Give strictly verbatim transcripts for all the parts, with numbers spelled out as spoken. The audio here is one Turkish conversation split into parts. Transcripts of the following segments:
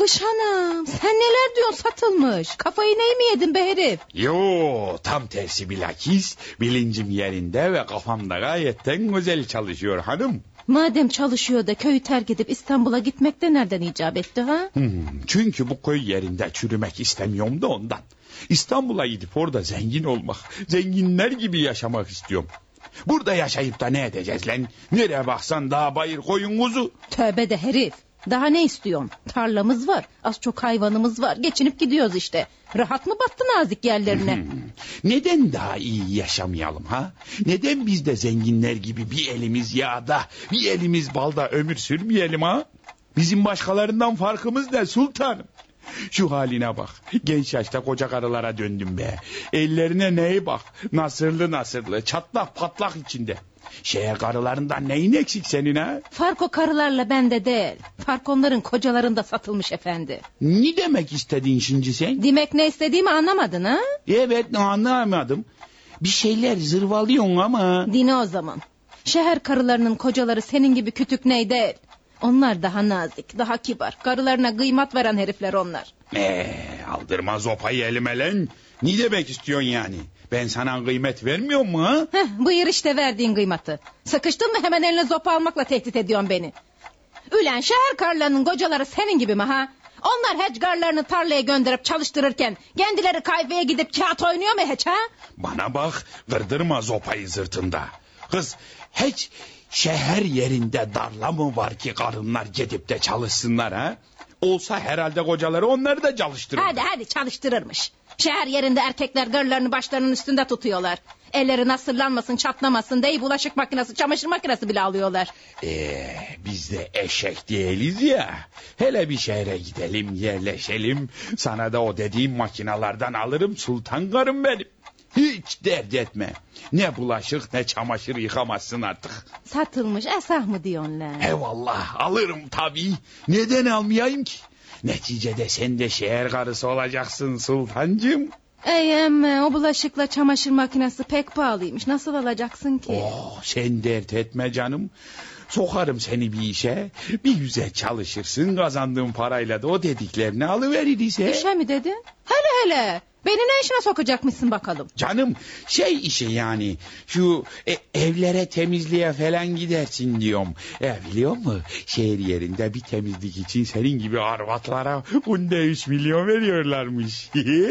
Satılmış hanım. Sen neler diyorsun satılmış? Kafayı ney mi yedin be herif? Yo, tam tersi bilakis. Bilincim yerinde ve kafamda gayetten güzel çalışıyor hanım. Madem çalışıyor da köyü terk edip İstanbul'a gitmekte nereden icap etti ha? Hmm, çünkü bu köy yerinde çürümek istemiyorum da ondan. İstanbul'a gidip orada zengin olmak, zenginler gibi yaşamak istiyorum. Burada yaşayıp da ne edeceğiz lan? Nereye baksan dağ bayır koyun kuzu. Tövbe de herif. Daha ne istiyorsun? Tarlamız var, az çok hayvanımız var. Geçinip gidiyoruz işte. Rahat mı battı nazik yerlerine? Hmm, neden daha iyi yaşamayalım ha? Neden biz de zenginler gibi bir elimiz yağda, bir elimiz balda ömür sürmeyelim ha? Bizim başkalarından farkımız ne sultanım? Şu haline bak. Genç yaşta koca karılara döndüm be. Ellerine neye bak. Nasırlı nasırlı, çatlak patlak içinde. Şeye karılarından neyin eksik senin ha? Fark o karılarla bende değil. Fark onların kocalarında satılmış efendi. Ne demek istedin şimdi sen? Demek ne istediğimi anlamadın ha? Evet, anlamadım. Bir şeyler zırvalıyorsun ama. Dine o zaman. Şehir karılarının kocaları senin gibi kütük ney değil. Onlar daha nazik, daha kibar. Karılarına kıymat veren herifler onlar. Eee aldırma zopayı elime lan. Ne demek istiyorsun yani? Ben sana kıymet vermiyor mu ha? Heh, buyur işte verdiğin kıymatı. Sıkıştın mı hemen eline zopa almakla tehdit ediyorsun beni. Ülen şehir karılarının kocaları senin gibi mi ha? Onlar hiç karılarını tarlaya gönderip çalıştırırken kendileri kayfaya gidip kağıt oynuyor mu hiç ha? Bana bak, kırdırma zopayı sırtında. Kız hiç şehir yerinde darla mı var ki karınlar gidip de çalışsınlar ha? Olsa herhalde kocaları onları da çalıştırır. Hadi hadi çalıştırırmış. Şehir yerinde erkekler karılarını başlarının üstünde tutuyorlar. Elleri nasırlanmasın, çatlamasın diye bulaşık makinesi, çamaşır makinesi bile alıyorlar. Ee, biz de eşek değiliz ya. Hele bir şehre gidelim, yerleşelim. Sana da o dediğim makinalardan alırım sultan karım benim. Hiç dert etme. Ne bulaşık ne çamaşır yıkamazsın artık. Satılmış esah mı diyorsun lan? Eyvallah alırım tabii. Neden almayayım ki? Neticede sen de şehir karısı olacaksın sultancığım. Ey emme o bulaşıkla çamaşır makinesi pek pahalıymış. Nasıl alacaksın ki? Oh, sen dert etme canım. Sokarım seni bir işe. Bir güzel çalışırsın, kazandığın parayla da o dediklerini alıveririz. he. İşe mi dedin? Hele hele. Beni ne işine sokacakmışsın bakalım? Canım şey işi yani şu e, evlere temizliğe falan gidersin diyorum. E, biliyor musun şehir yerinde bir temizlik için senin gibi arvatlara günde üç milyon veriyorlarmış.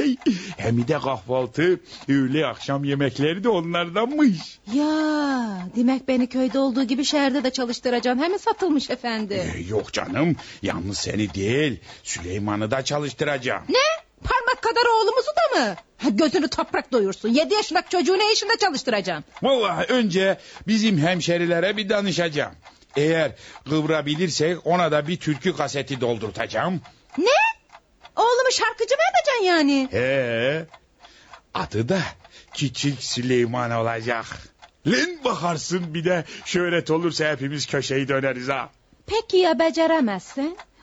Hem de kahvaltı öğle akşam yemekleri de onlardanmış. Ya demek beni köyde olduğu gibi şehirde de çalıştıracaksın. Hem mi satılmış efendi? E, yok canım yalnız seni değil Süleyman'ı da çalıştıracağım. Ne? Parmak kadar oğlumuzu da mı? Ha, gözünü toprak doyursun. Yedi yaşındaki çocuğu ne işinde çalıştıracaksın? Vallahi önce bizim hemşerilere bir danışacağım. Eğer kıvırabilirsek ona da bir türkü kaseti doldurtacağım. Ne? Oğlumu şarkıcı mı edeceksin yani? He. Adı da Küçük Süleyman olacak. Lan bakarsın bir de şöhret olursa hepimiz köşeyi döneriz ha. Peki ya beceremezsin?